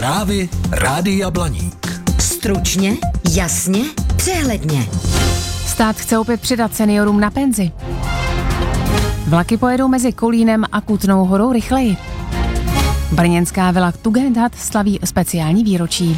Zprávy Rádia Blaník. Stručně, jasně, přehledně. Stát chce opět přidat seniorům na penzi. Vlaky pojedou mezi Kolínem a Kutnou Horou rychleji. Brněnská vila Tugendhat slaví speciální výročí.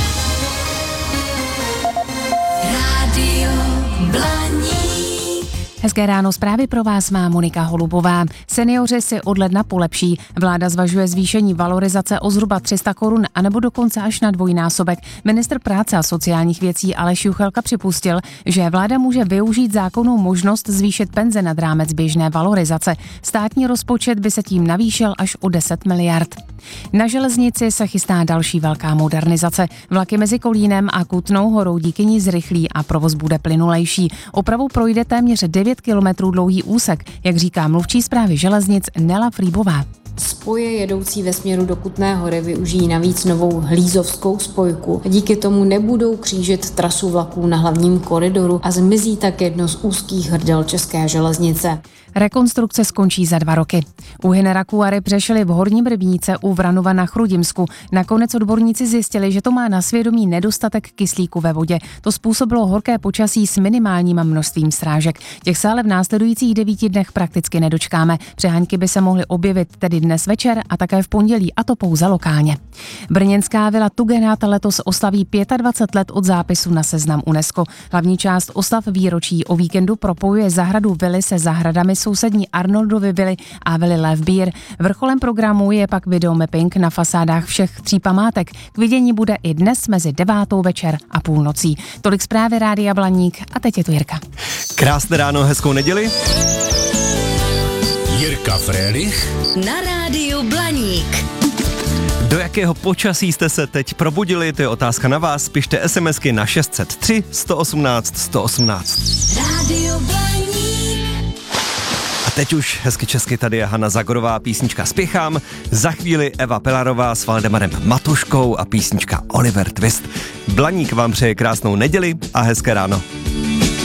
Rádio Blaník. Hezké ráno, zprávy pro vás má Monika Holubová. Seniori si od ledna polepší. Vláda zvažuje zvýšení valorizace o zhruba 300 korun anebo dokonce až na dvojnásobek. Ministr práce a sociálních věcí Aleš Juchelka připustil, že vláda může využít zákonnou možnost zvýšit penze nad rámec běžné valorizace. Státní rozpočet by se tím navýšil až o 10 miliard. Na železnici se chystá další velká modernizace. Vlaky mezi Kolínem a Kutnou Horou díky ní zrychlí a provoz bude plynulejší. Opravou projde téměř 9 kilometrů dlouhý úsek, jak říká mluvčí správy železnic Nela Frýbová. Spoje jedoucí ve směru do Kutné Hory využijí navíc novou hlízovskou spojku. Díky tomu nebudou křížit trasu vlaků na hlavním koridoru a zmizí tak jedno z úzkých hrdel české železnice. Rekonstrukce skončí za 2 roky. Úhyny raků a ryb řešili v Horním Rybníce u Vranova na Chrudimsku. Nakonec odborníci zjistili, že to má na svědomí nedostatek kyslíku ve vodě. To způsobilo horké počasí s minimálním množstvím srážek. Těch se ale v následujících 9 dnech prakticky nedočkáme. Přehánky by se mohly objevit tedy dnes večer a také v pondělí, a to pouze lokálně. Brněnská vila Tugendhat letos oslaví 25 let od zápisu na seznam UNESCO. Hlavní část oslav výročí o víkendu propojuje zahradu vily se zahradami sousední Arnoldovy vily a vily Levbír. Vrcholem programu je pak videomapping na fasádách všech 3 památek. K vidění bude i dnes mezi 9. večer a půlnocí. Tolik zprávy Rádia Blaník a teď je tu Jirka. Krásné ráno, hezkou neděli. Jirka Frélich Na Rádiu Blaník. Do jakého počasí jste se teď probudili? To je otázka na vás. Pište SMSky na 603 118 118. Rádio Blaník. A teď už hezky česky, tady je Hana Zagorová, písnička Spěchám. Za chvíli Eva Pelarová s Valdemarem Matuškou a písnička Oliver Twist. Blaník vám přeje krásnou neděli a hezké ráno.